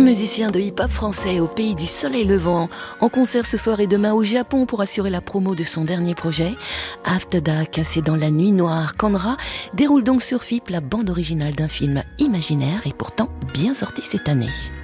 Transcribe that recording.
musicien de hip-hop français au pays du soleil levant, en concert ce soir et demain au Japon pour assurer la promo de son dernier projet. After Dark, c'est dans la nuit noire qu'Andra déroule donc sur FIP la bande originale d'un film imaginaire et pourtant bien sorti cette année.